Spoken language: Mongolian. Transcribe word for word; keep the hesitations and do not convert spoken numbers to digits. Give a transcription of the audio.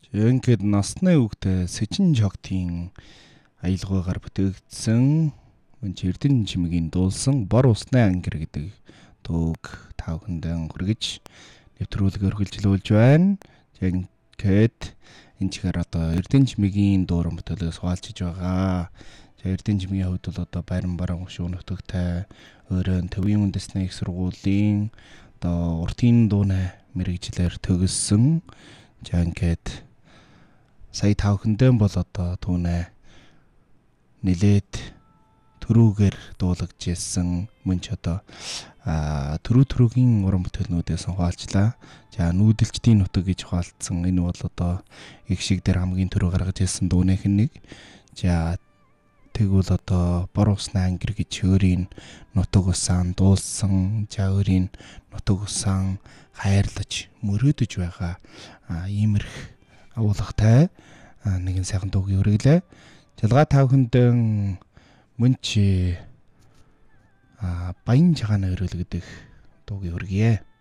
Ингээд насны үгтэй Сэжин Чогтын аялгаагаар бүтээгдсэн Мөнч Эрдэнэ чимгийн дуулсан Бор усны ангир гэдэг дууг та бүхэндээ хүргэж нэвтрүүлгээр хүргэлжлүүлж байна. Тэгээд энэ чихээр одоо Эрдэнэ чимгийн дууран бүтээлээс хуваалцж байгаа. За Эрдэнэ чимгийн хувьд бол одоо Байран баран гушуун нутагтай өөрөө Төвийн үндэсний их сургуулийн одоо уртын дууны мэрэгчлэр төгссөн. За ингээд сая та бүхэндээ бол одоо түүнээ нилээд төрүүгээр дуулагдж ирсэн мөн ч одоо төрүү төрүүгийн уран бүтээлнүүдээс хуваалцлаа. За нүүдэлчдийн нутаг гэж хуваалцсан. Энэ бол одоо их шиг дээр хамгийн түрүү гаргаж ирсэн дууных нэг. За тэгвэл одоо Бор усны ангир гэж өөрийн нутаг усаан дуулсан. За өөрийн нутаг усаан хайрлаж мөрөөдөж байгаа иймэрх агуулгатай нэгэн сайхан дуугийн үргэлээ. Жалгаа та бүхэндээ мөнч а баян чагааны өрөөл гэдэг дуугийн үргэе.